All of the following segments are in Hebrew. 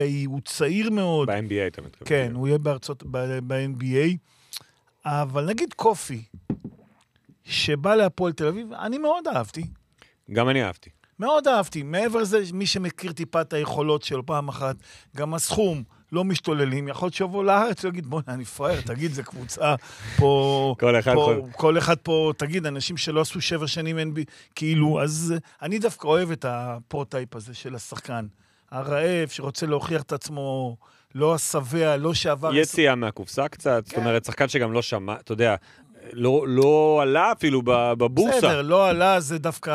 הוא צעיר מאוד. ב-NBA אתה מתכוון. כן, הוא יהיה ב-NBA. אבל נגיד קופי, שבא להפועל תל אביב, אני מאוד אהבתי. גם אני אהבתי. מאוד אהבתי. מעבר לזה, מי שמכיר טיפה את היכולות שלו פעם אחת, גם הסכום לא משתוללים, יכול להיות שיבוא לארץ, הוא יגיד, בוא, אני פראייר, תגיד, זה קבוצה פה, כל אחד פה, תגיד, אנשים שלא עשו 7 שנים NBA, כאילו, אז אני דווקא אוהב את הפרוטייפ הזה של השחקן. הרעב שרוצה להוכיח את עצמו, לא השבע, לא שעבר... יציאה מהקופסה קצת, זאת אומרת, שחקן שגם לא שמע, אתה יודע, לא עלה אפילו בבורסה. בסדר, לא עלה, זה דווקא...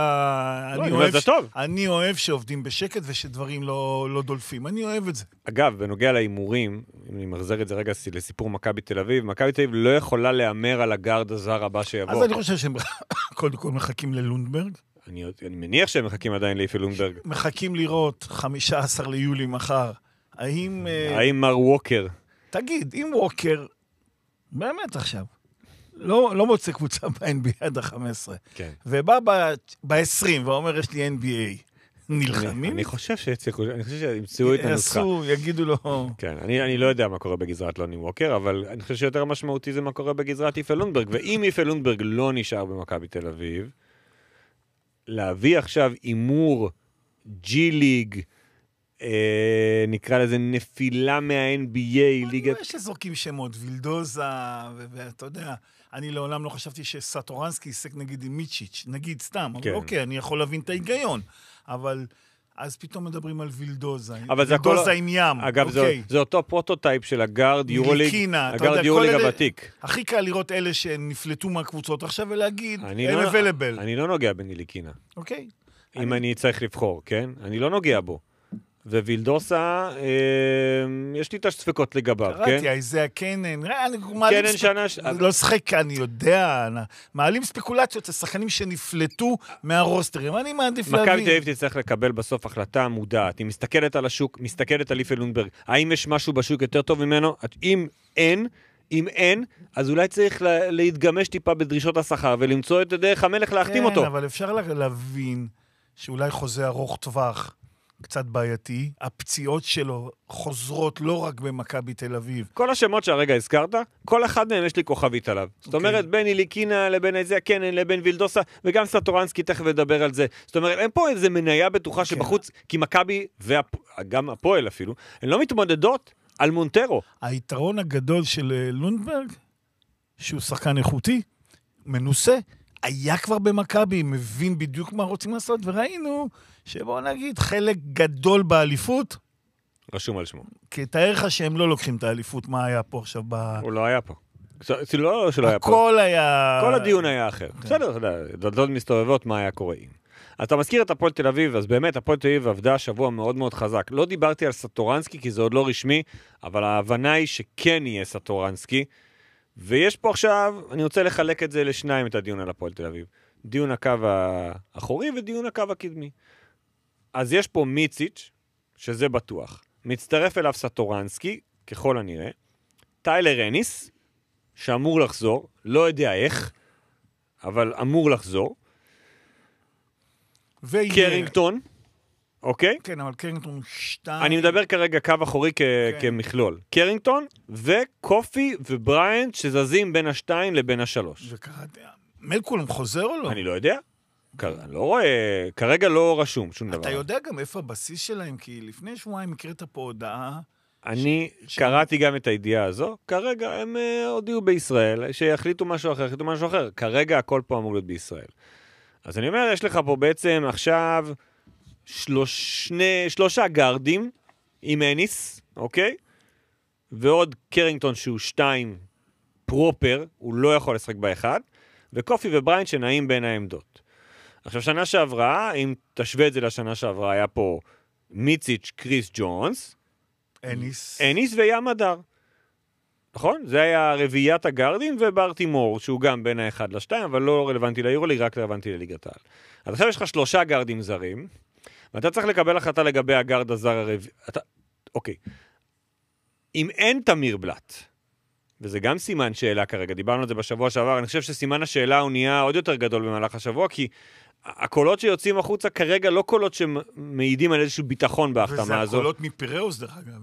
אני אוהב שעובדים בשקט ושדברים לא דולפים. אני אוהב את זה. אגב, בנוגע להימורים, אם אני מחזר את זה רגע לסיפור מכבי תל אביב, מכבי תל אביב לא יכולה להיאמר על הגארד הזר הבא שיבוא. אז אני חושב שהם קודם כל מחכים ללונדברג. אני מניח שהם מחכים עדיין לאיפה לונדברג. מחכים לראות 15 ליולי מחר. האם מר ווקר? תגיד, אם ווקר, באמת עכשיו, לא מוצא קבוצה ב-NBA עד ה-15, כן. ובא ב-20 ואומר, יש לי NBA, נלחמים? אני חושב שימצאו את הנוסחה. יגידו לו... כן, אני לא יודע מה קורה בגזרת לוני ווקר, אבל אני חושב שיותר משמעותי זה מה קורה בגזרת איפה לונדברג, ואם איפה לונדברג לא נשאר במכבי תל אביב, להביא עכשיו אימור ג'י-ליג, נקרא לזה נפילה מה-NBA, ליגת... יש שזורקים שמות, וילדוזה, ואתה יודע, אני לעולם לא חשבתי שסטורנסקי עסק נגיד עם מיצ'יץ', נגיד סתם, אבל אוקיי, אני יכול להבין את ההיגיון, אבל אז פתאום מדברים על וילדוזה, וילדוזה עם ים. אגב, זה אותו פרוטוטייפ של הגארד יורוליג, הגארד יורוליג הוותיק. הכי קל לראות אלה שנפלטו מהקבוצות עכשיו ולהגיד, הם available. אני לא נוגע בניליקינה. אוקיי. אם אני צריך לבחור, כן? אני לא נוגע בו. ווילדוסה, יש לי את הספקות לגביו, כן? קראתי, זה הקנן, קנן שנה... לא שחק, אני יודע, מעלים ספקולציות לשחקנים שנפלטו מהרוסטרים, אני מעדיף להבין. מכבי תל אביב תצטרך לקבל בסוף החלטה מודעת, היא מסתכלת על השוק, מסתכלת על איפה לונדברג, האם יש משהו בשוק יותר טוב ממנו? אם אין, אז אולי צריך להתגמש טיפה בדרישות השכר, ולמצוא את דרך המלך להחתים אותו. כן, אבל אפשר להבין שאולי חוזה ארוך טווח, קצת בעייתי, הפציעות שלו חוזרות לא רק במכבי תל אביב. כל השמות שהרגע הזכרת, כל אחד מהם יש לי כוכבית עליו. זאת אומרת, בין איליקינה לבין איזה הקנן, לבין וילדוסה, וגם סטורנסקי תכף לדבר על זה. זאת אומרת, אין פה איזה מניה בטוחה שבחוץ, כי מכבי, וגם הפועל אפילו, הן לא מתמודדות על מונטרו. היתרון הגדול של לונדברג, שהוא שחקן איכותי, מנוסה, היה כבר במכבי, מבין בדיוק מה רוצים לעשות, וראינו שבואו נגיד, חלק גדול באליפות, רשום על שמו. כי תאר לך שהם לא לוקחים את האליפות, מה היה פה עכשיו הוא לא היה פה. לא שלא היה פה. הכל היה... כל הדיון היה אחר. בסדר, אתה יודע, דלתות מסתובבות, מה היה קורה עם. אתה מזכיר את הפועל תל אביב, אז באמת, הפועל תל אביב עבדה שבוע מאוד מאוד חזק. לא דיברתי על סטורנסקי, כי זה עוד לא רשמי, אבל ההבנה היא שכן יהיה סטורנסקי, ויש פה עכשיו, אני רוצה לחלק את זה לשניים, את הדיון על הפועל תל אביב. דיון הקו האחורי ודיון הקו הקדמי. אז יש פה מיציץ', שזה בטוח. מצטרף אליו סטורנסקי, ככל הנראה. טיילר אניס, שאמור לחזור, לא יודע איך, אבל אמור לחזור. קרינגטון, אוקיי? כן, אבל קרינגטון 2... אני מדבר כרגע קו אחורי כמכלול. קרינגטון וקופי ובריינט שזזים בין השתיים לבין השלוש. מלקולם חוזר או לא? אני לא יודע. אני לא רואה, כרגע לא רשום שום דבר. אתה יודע גם איפה הבסיס שלהם? כי לפני שבועיים הקראת פה הודעה... אני קראתי גם את הידיעה הזו. כרגע הם הודיעו בישראל שיחליטו משהו אחר. כרגע הכל פה אמור להיות בישראל. אז אני אומר, יש לך פה בעצם עכשיו 3 גארדים עם אניס, אוקיי? ועוד קרינגטון שהוא 2 פרופר, הוא לא יכול לשחק באחד, וקופי ובריינט שנעים בין העמדות. עכשיו, שנה שעברה, אם תשווה את זה לשנה שעברה, היה פה מיציץ', קריס ג'ונס, אניס וים הדר. נכון? זה היה רביעיית הגארדים וברטימור, שהוא גם בין האחד לשתיים, אבל לא רלוונטי ליורוליג, רק רלוונטי לליגת העל. אז עכשיו יש לך 3 גארדים זרים, ואתה צריך לקבל החלטה לגבי הגארד הזר הרביעי. אוקיי. אם אין תמיר בלט, וזה גם סימן שאלה כרגע, דיברנו על זה בשבוע שעבר, אני חושב שסימן השאלה הוא נהיה עוד יותר גדול במהלך השבוע, כי הקולות שיוצאים החוצה כרגע לא קולות שמעידים על איזשהו ביטחון בהחתמה הזו. וזה הקולות מפיראוס דרך אגב.